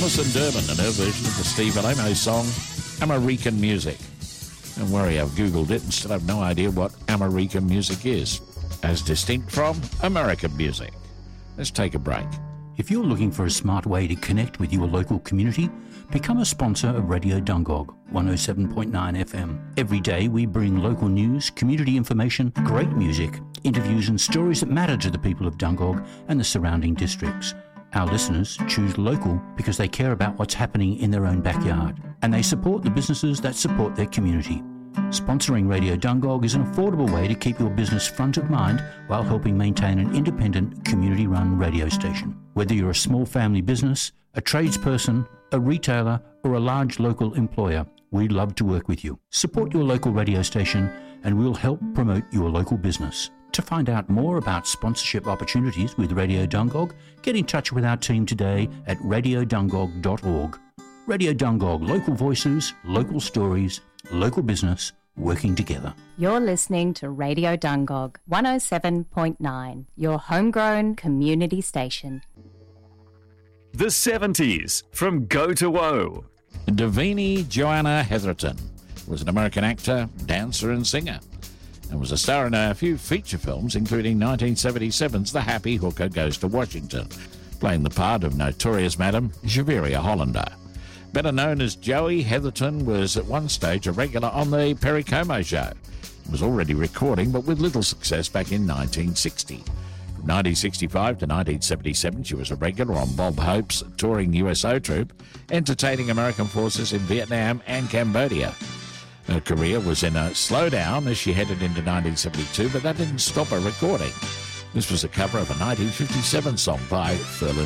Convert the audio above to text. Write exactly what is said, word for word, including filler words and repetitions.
Alison Durbin and her version of the Steve Alamo song, American Music. Don't worry, I've Googled it and still have no idea what American music is, as distinct from American music. Let's take a break. If you're looking for a smart way to connect with your local community, become a sponsor of Radio Dungog, one oh seven point nine F M. Every day we bring local news, community information, great music, interviews and stories that matter to the people of Dungog and the surrounding districts. Our listeners choose local because they care about what's happening in their own backyard, and they support the businesses that support their community. Sponsoring Radio Dungog is an affordable way to keep your business front of mind while helping maintain an independent, community-run radio station. Whether you're a small family business, a tradesperson, a retailer, or a large local employer, we'd love to work with you. Support your local radio station and we'll help promote your local business. To find out more about sponsorship opportunities with Radio Dungog, get in touch with our team today at radio dungog dot org. Radio Dungog, local voices, local stories, local business, working together. You're listening to Radio Dungog, one oh seven point nine, your homegrown community station. The seventies from Go to Woe. Davini Joanna Heatherton was an American actor, dancer and singer, and was a star in a few feature films, including nineteen seventy-seven's The Happy Hooker Goes to Washington, playing the part of notorious Madam Javiria Hollander. Better known as Joey, Heatherton was at one stage a regular on the Perry Como Show. Was already recording, but with little success back in nineteen sixty. From nineteen sixty-five to nineteen seventy-seven, she was a regular on Bob Hope's touring U S O troupe, entertaining American forces in Vietnam and Cambodia. Her career was in a slowdown as she headed into nineteen seventy-two, but that didn't stop her recording. This was a cover of a nineteen fifty-seven song by Ferlin